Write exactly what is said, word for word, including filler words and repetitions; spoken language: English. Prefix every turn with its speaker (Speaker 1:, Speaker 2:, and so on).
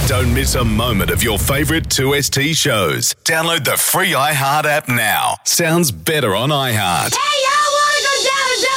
Speaker 1: Don't miss a moment of your favourite two S T shows. Download the free iHeart app now. Sounds better on iHeart.
Speaker 2: Hey, y'all want to go down to